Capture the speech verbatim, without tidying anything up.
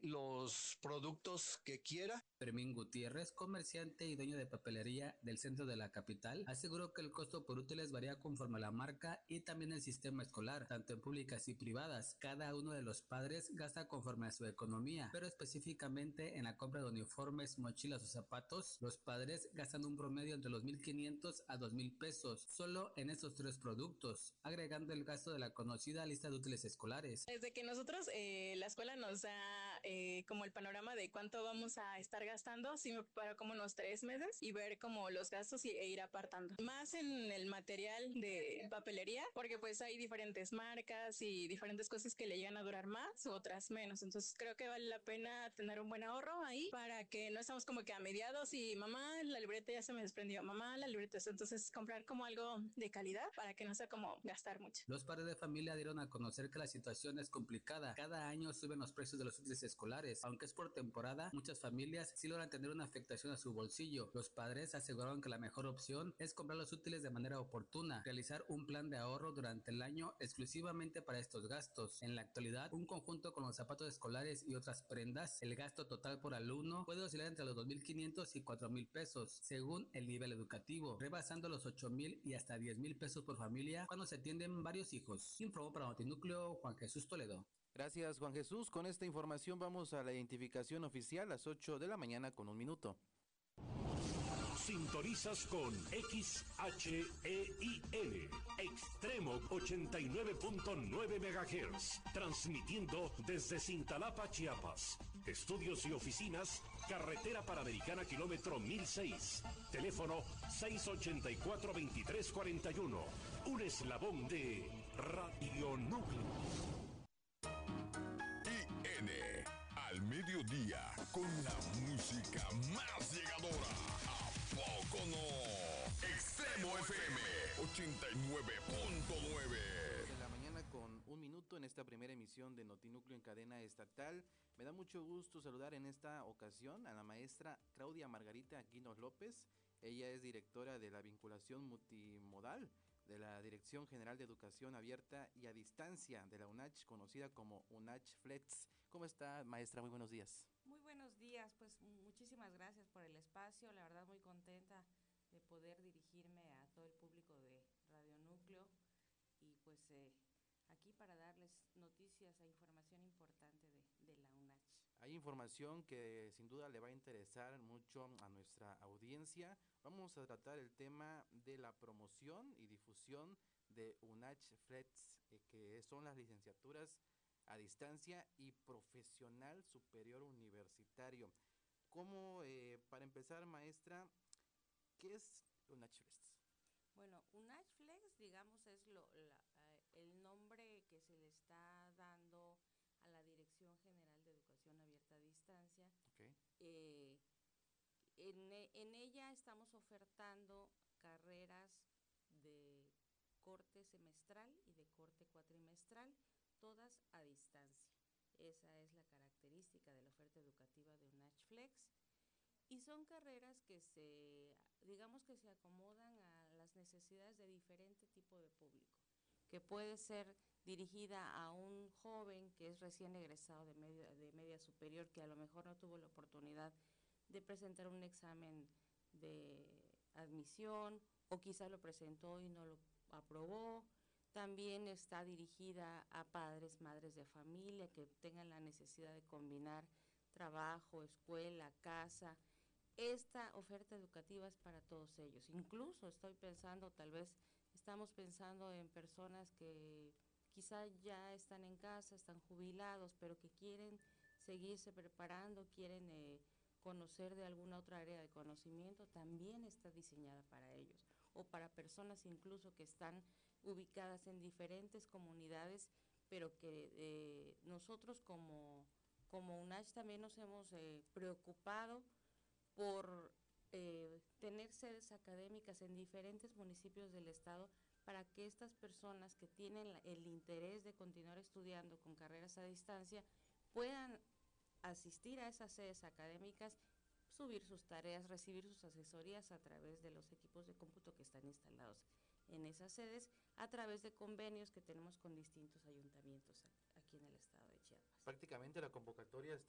los productos que quiera. Fermín Gutiérrez, comerciante y dueño de papelería del centro de la capital, aseguró que el costo por útiles varía conforme a la marca y también el sistema escolar, tanto en públicas y privadas. Cada uno de los padres gasta conforme a su economía, pero específicamente en la compra de uniformes, mochilas o zapatos, los padres gastan un promedio entre los mil quinientos a dos mil pesos, solo en estos tres productos, agregando el gasto de la conocida lista de útiles escolares. Desde que nosotros, eh, la escuela nos da eh, como el panorama de cuánto vamos a estar gastando, sí me preparo como unos tres meses y ver como los gastos y, e ir apartando. Más en el material de papelería, porque pues hay diferentes marcas y diferentes cosas que le llegan a durar más u otras menos. Entonces creo que vale la pena tener un buen ahorro ahí para que no estamos como que a mediados y mamá, la libreta ya se me desprendió, mamá, la libreta. Entonces comprar como algo de calidad para que no sea como gastar mucho. Los padres de familia dieron a conocer que la situación es complicada. Cada año suben los precios de los útiles escolares. Aunque es por temporada, muchas familias sí logran tener una afectación a su bolsillo. Los padres aseguraron que la mejor opción es comprar los útiles de manera oportuna, realizar un plan de ahorro durante el año exclusivamente para estos gastos. En la actualidad, un conjunto con los zapatos escolares y otras prendas, el gasto total por alumno puede oscilar entre los dos mil quinientos y cuatro mil pesos, según el nivel educativo, rebasando los ocho mil y hasta diez mil pesos por familia cuando se atienden varios hijos. Informó para Notinúcleo Juan Jesús Toledo. Gracias, Juan Jesús. Con esta información vamos a la identificación oficial a las ocho de la mañana con un minuto. Sintonizas con X H E I N, Extremo ochenta y nueve punto nueve megahertz, transmitiendo desde Cintalapa, Chiapas. Estudios y oficinas, Carretera Panamericana, kilómetro mil seis. Teléfono seis ochenta y cuatro, veintitrés cuarenta y uno. Un eslabón de Radio Núcleo. I N al mediodía con la música más llegadora. ¿A poco no? Extremo F M ochenta y nueve punto nueve. De la mañana con un minuto en esta primera emisión de Notinúcleo en cadena estatal. Me da mucho gusto saludar en esta ocasión a la maestra Claudia Margarita Aquinos López. Ella es directora de la vinculación multimodal de la Dirección General de Educación Abierta y a Distancia de la UNACH, conocida como UNACH Flex. ¿Cómo está, maestra? Muy buenos días. Muy buenos días, pues muchísimas gracias por el espacio, la verdad muy contenta de poder dirigirme a todo el público de Radio Núcleo y pues eh, aquí para darles noticias e información importante de, de la UNACH. Hay información que sin duda le va a interesar mucho a nuestra audiencia. Vamos a tratar el tema de la promoción y difusión de UNACH Flex, eh, que son las licenciaturas a distancia y profesional superior universitario. ¿Cómo, eh, para empezar, maestra, qué es UNACH Flex? Bueno, UNACH Flex, digamos, es lo, la, eh, el nombre que se le está dando a la Dirección General de Educación Abierta a Distancia. Okay. Eh, en, en ella estamos ofertando carreras de corte semestral y de corte cuatrimestral, todas a distancia. Esa es la característica de la oferta educativa de UNACH Flex. Y son carreras que se, digamos que se acomodan a las necesidades de diferente tipo de público, que puede ser dirigida a un joven que es recién egresado de media, de media superior, que a lo mejor no tuvo la oportunidad de presentar un examen de admisión, o quizá lo presentó y no lo aprobó. También está dirigida a padres, madres de familia, que tengan la necesidad de combinar trabajo, escuela, casa. Esta oferta educativa es para todos ellos. Incluso estoy pensando, tal vez estamos pensando en personas que quizá ya están en casa, están jubilados, pero que quieren seguirse preparando, quieren eh, conocer de alguna otra área de conocimiento, también está diseñada para ellos. O para personas incluso que están ubicadas en diferentes comunidades, pero que eh, nosotros como, como UNACH también nos hemos eh, preocupado por eh, tener sedes académicas en diferentes municipios del estado para que estas personas que tienen la, el interés de continuar estudiando con carreras a distancia puedan asistir a esas sedes académicas, subir sus tareas, recibir sus asesorías a través de los equipos de cómputo que están instalados en esas sedes, a través de convenios que tenemos con distintos ayuntamientos aquí en el estado de Chiapas. Prácticamente la convocatoria está